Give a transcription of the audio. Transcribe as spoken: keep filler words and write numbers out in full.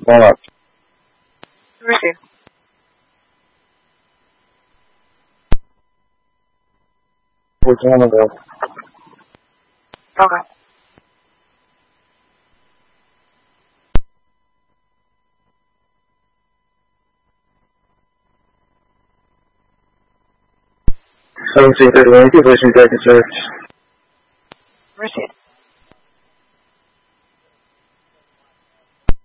going up. Receive. Which one of those? Okay. seventeen thirty-one, position, Jack and Search.